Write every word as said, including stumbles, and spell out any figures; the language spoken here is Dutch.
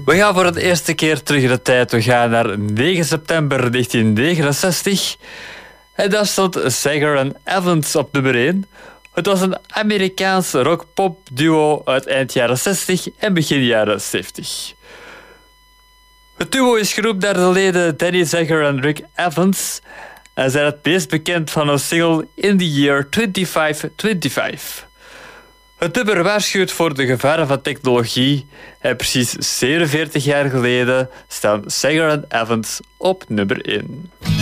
We gaan voor de eerste keer terug in de tijd. We gaan naar negen september negentien negenenzestig. En daar stond Sager en Evans op nummer één. Het was een Amerikaans rock-pop duo uit eind jaren zestig en begin jaren zeventig. Het duo is geroepen naar de leden Danny Sager en Rick Evans en zijn het meest bekend van een single In the Year vijfentwintig vijfentwintig. Het nummer waarschuwt voor de gevaren van technologie en precies zevenenveertig jaar geleden staan Sager en Evans op nummer één.